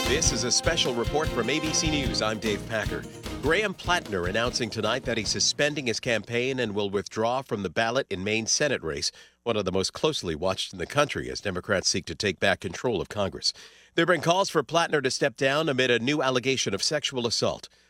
This is a special report from ABC News. I'm Dave Packer. Graham Plattner announcing tonight that he's suspending his campaign and will withdraw from the ballot in Maine's Senate race, one of the most closely watched in the country as Democrats seek to take back control of Congress. There have been calls for Plattner to step down amid a new allegation of sexual assault.